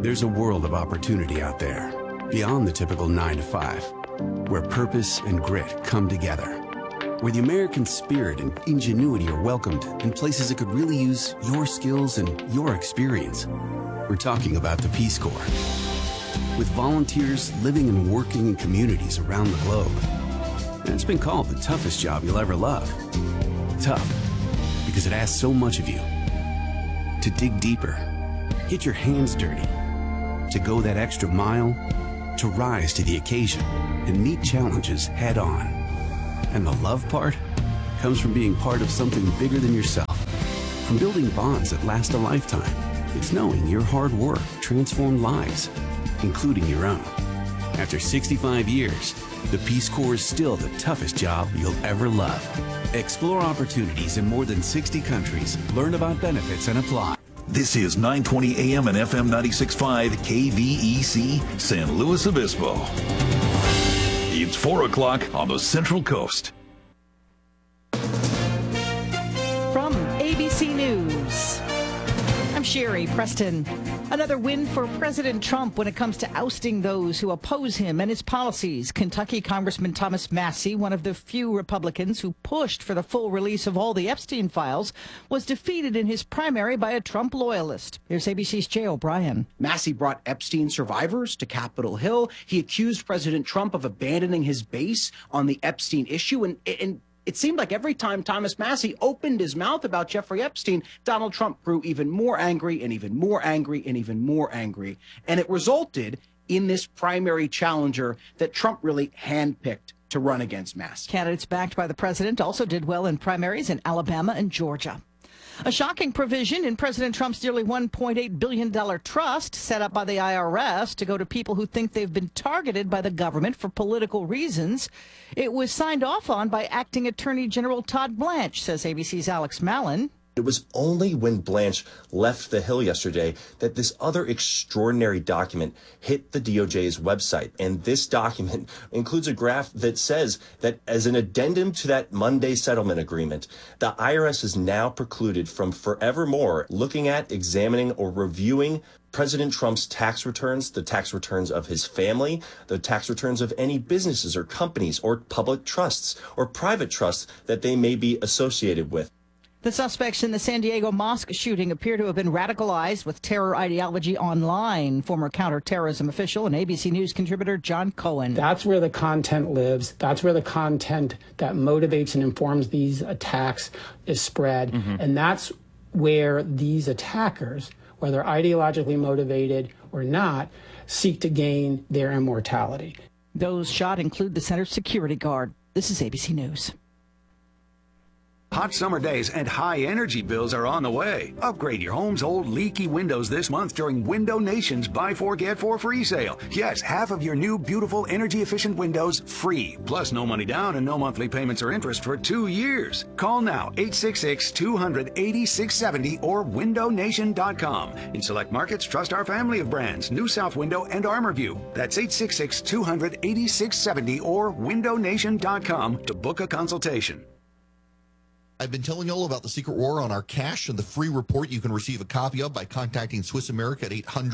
There's a world of opportunity out there, beyond the typical 9 to 5, where purpose and grit come together, where the American spirit and ingenuity are welcomed in places that could really use your skills and your experience. We're talking about the Peace Corps. With volunteers living and working in communities around the globe. And it's been called the toughest job you'll ever love. Tough, because it asks so much of you. To dig deeper, get your hands dirty, to go that extra mile, to rise to the occasion and meet challenges head on. And the love part comes from being part of something bigger than yourself, from building bonds that last a lifetime. It's knowing your hard work transformed lives, including your own. After 65 years, the Peace Corps is still the toughest job you'll ever love. Explore opportunities in more than 60 countries. Learn about benefits and apply. This is 920 AM and FM 96.5 KVEC San Luis Obispo. It's 4 o'clock on the Central Coast. From ABC News, I'm Sherry Preston. Another win for President Trump when it comes to ousting those who oppose him and his policies. Kentucky Congressman Thomas Massie, one of the few Republicans who pushed for the full release of all the Epstein files, was defeated in his primary by a Trump loyalist. Here's ABC's Jay O'Brien. Massie brought Epstein survivors to Capitol Hill. He accused President Trump of abandoning his base on the Epstein issue, and it seemed like every time Thomas Massie opened his mouth about Jeffrey Epstein, Donald Trump grew even more angry and even more angry and even more angry. And it resulted in this primary challenger that Trump really handpicked to run against Massie. Candidates backed by the president also did well in primaries in Alabama and Georgia. A shocking provision in President Trump's nearly $1.8 billion trust set up by the IRS to go to people who think they've been targeted by the government for political reasons. It was signed off on by Acting Attorney General Todd Blanche, says ABC's Alex Mallon. It was only when Blanche left the Hill yesterday that this other extraordinary document hit the DOJ's website. And this document includes a graph that says that as an addendum to that Monday settlement agreement, the IRS is now precluded from forevermore looking at, examining, or reviewing President Trump's tax returns, the tax returns of his family, the tax returns of any businesses or companies or public trusts or private trusts that they may be associated with. The suspects in the San Diego mosque shooting appear to have been radicalized with terror ideology online. Former counterterrorism official and ABC News contributor John Cohen. That's where the content lives. That's where the content that motivates and informs these attacks is spread. And that's where these attackers, whether ideologically motivated or not, seek to gain their immortality. Those shot include the center's security guard. This is ABC News. Hot summer days and high energy bills are on the way. Upgrade your home's old leaky windows this month during Window Nation's Buy 4 Get 4 free sale. Yes, half of your new beautiful energy efficient windows free. Plus no money down and no monthly payments or interest for 2 years. Call now 866-200-8670 or windownation.com. In select markets, trust our family of brands, New South Window and ArmorView. That's 866-200-8670 or windownation.com to book a consultation. I've been telling you all about the Secret War on our cash and the free report you can receive a copy of by contacting Swiss America at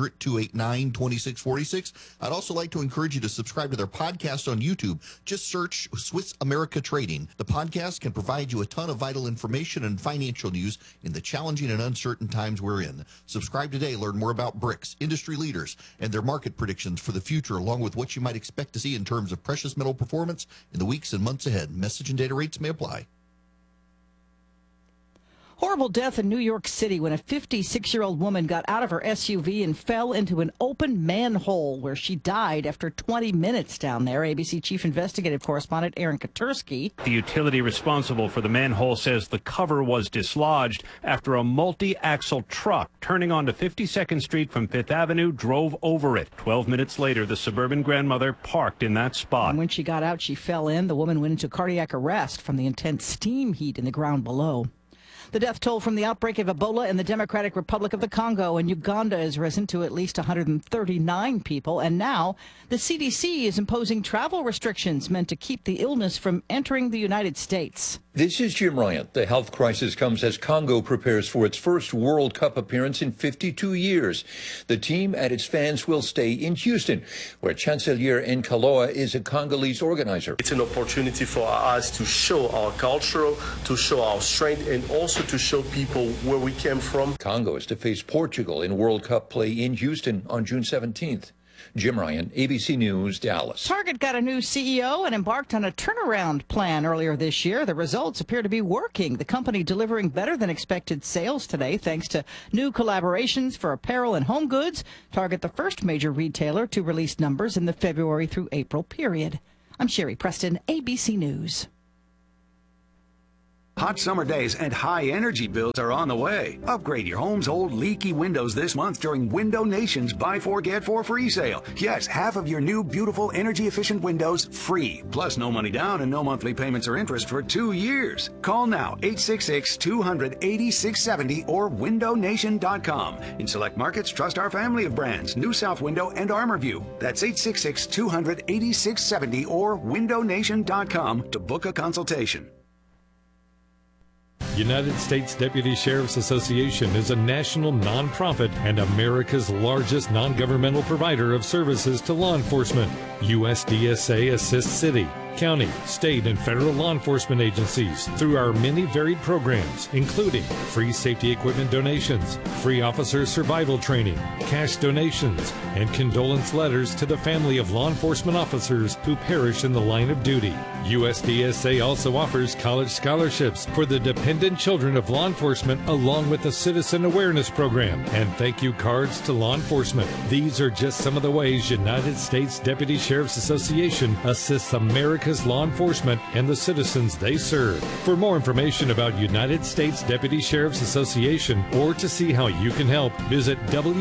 800-289-2646. I'd also like to encourage you to subscribe to their podcast on YouTube. Just search Swiss America Trading. The podcast can provide you a ton of vital information and financial news in the challenging and uncertain times we're in. Subscribe today. Learn more about BRICS, industry leaders, and their market predictions for the future, along with what you might expect to see in terms of precious metal performance in the weeks and months ahead. Message and data rates may apply. Horrible death in New York City when a 56-year-old woman got out of her SUV and fell into an open manhole where she died after 20 minutes down there. ABC Chief Investigative Correspondent Aaron Katursky. The utility responsible for the manhole says the cover was dislodged after a multi-axle truck turning onto 52nd Street from Fifth Avenue drove over it. 12 minutes later, the suburban grandmother parked in that spot. And when she got out, she fell in. The woman went into cardiac arrest from the intense steam heat in the ground below. The death toll from the outbreak of Ebola in the Democratic Republic of the Congo and Uganda has risen to at least 139 people. And now the CDC is imposing travel restrictions meant to keep the illness from entering the United States. This is Jim Ryan. The health crisis comes as Congo prepares for its first World Cup appearance in 52 years. The team and its fans will stay in Houston, where Chancellor Nkaloa is a Congolese organizer. It's an opportunity for us to show our culture, to show our strength, and also to show people where we came from. Congo is to face Portugal in World Cup play in Houston on June 17th. Jim Ryan, ABC News, Dallas. Target got a new CEO and embarked on a turnaround plan earlier this year. The results appear to be working. The company delivering better than expected sales today thanks to new collaborations for apparel and home goods. Target, the first major retailer to release numbers in the February through April period. I'm Sherry Preston, ABC News. Hot summer days and high energy bills are on the way. Upgrade your home's old leaky windows this month during Window Nation's Buy 4 Get 4 free sale. Yes, half of your new beautiful energy efficient windows free. Plus no money down and no monthly payments or interest for 2 years. Call now 866-200-8670 or windownation.com. In select markets, trust our family of brands, New South Window and ArmorView. That's 866-200-8670 or windownation.com to book a consultation. United States Deputy Sheriff's Association is a national nonprofit and America's largest non-governmental provider of services to law enforcement. USDSA assists city, county, state, and federal law enforcement agencies through our many varied programs, including free safety equipment donations, free officer survival training, cash donations, and condolence letters to the family of law enforcement officers who perish in the line of duty. USDSA also offers college scholarships for the dependent children of law enforcement, along with a citizen awareness program and thank you cards to law enforcement. These are just some of the ways United States Deputy Sheriff's Association assists America's law enforcement and the citizens they serve. For more information about United States Deputy Sheriff's Association or to see how you can help, visit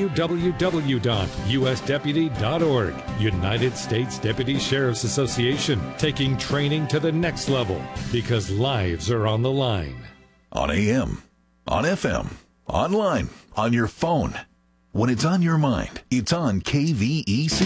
www.usdeputy.org. United States Deputy Sheriff's Association, taking training to the next level because lives are on the line. On AM, on FM, online, on your phone. When it's on your mind, it's on KVEC.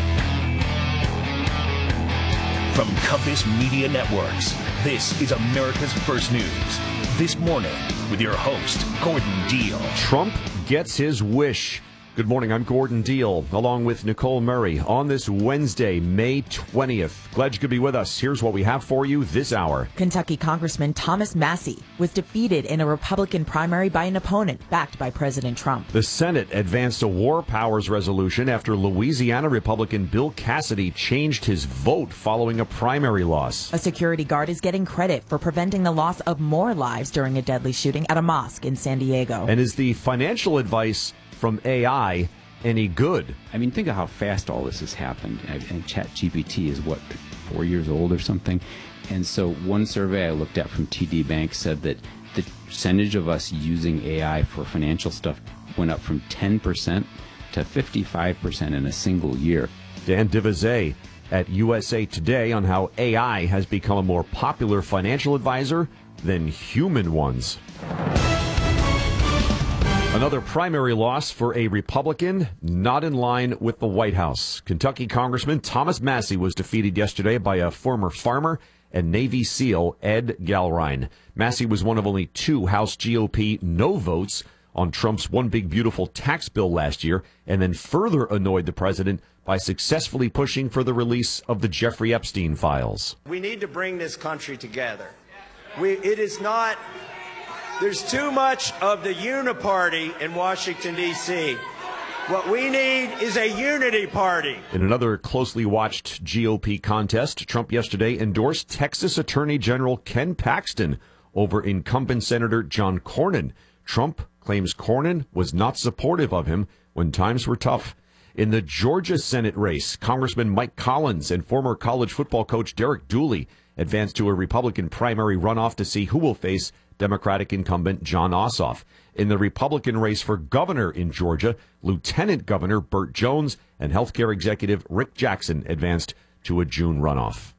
From Compass Media Networks, this is America's First News. This morning with your host, Gordon Deal. Trump gets his wish. Good morning, I'm Gordon Deal, along with Nicole Murray, on this Wednesday, May 20th. Glad you could be with us. Here's what we have for you this hour. Kentucky Congressman Thomas Massie was defeated in a Republican primary by an opponent backed by President Trump. The Senate advanced a war powers resolution after Louisiana Republican Bill Cassidy changed his vote following a primary loss. A security guard is getting credit for preventing the loss of more lives during a deadly shooting at a mosque in San Diego. And is the financial advice from AI any good? I mean, think of how fast all this has happened. And ChatGPT is, 4 years old or something? And so one survey I looked at from TD Bank said that the percentage of us using AI for financial stuff went up from 10% to 55% in a single year. Dan Divizet at USA Today on how AI has become a more popular financial advisor than human ones. Another primary loss for a Republican, not in line with the White House. Kentucky Congressman Thomas Massie was defeated yesterday by a former farmer and Navy SEAL, Ed Galrein. Massie was one of only 2 House GOP no votes on Trump's One Big Beautiful tax bill last year, and then further annoyed the president by successfully pushing for the release of the Jeffrey Epstein files. We need to bring this country together. There's too much of the uniparty in Washington, D.C. What we need is a unity party. In another closely watched GOP contest, Trump yesterday endorsed Texas Attorney General Ken Paxton over incumbent Senator John Cornyn. Trump claims Cornyn was not supportive of him when times were tough. In the Georgia Senate race, Congressman Mike Collins and former college football coach Derek Dooley advanced to a Republican primary runoff to see who will face Democratic incumbent Jon Ossoff. In the Republican race for governor in Georgia, Lieutenant Governor Burt Jones and healthcare executive Rick Jackson advanced to a June runoff.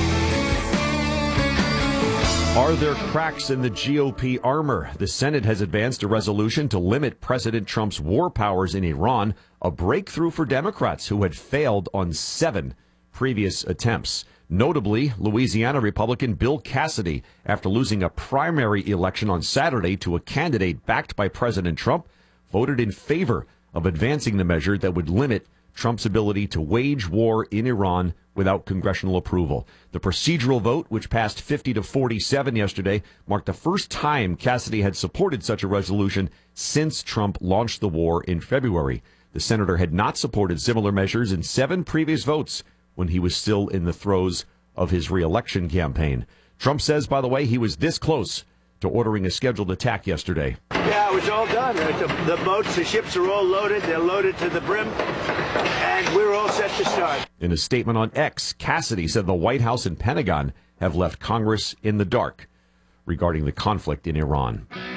Are there cracks in the GOP armor? The Senate has advanced a resolution to limit President Trump's war powers in Iran, a breakthrough for Democrats who had failed on 7 previous attempts. Notably, Louisiana Republican Bill Cassidy, after losing a primary election on Saturday to a candidate backed by President Trump, voted in favor of advancing the measure that would limit Trump's ability to wage war in Iran without congressional approval. The procedural vote, which passed 50-47 yesterday, marked the first time Cassidy had supported such a resolution since Trump launched the war in February. The senator had not supported similar measures in 7 previous votes when he was still in the throes of his re-election campaign. Trump says, by the way, he was this close to ordering a scheduled attack yesterday. Yeah, it was all done. The boats, the ships are all loaded. They're loaded to the brim, and we're all set to start. In a statement on X, Cassidy said the White House and Pentagon have left Congress in the dark regarding the conflict in Iran.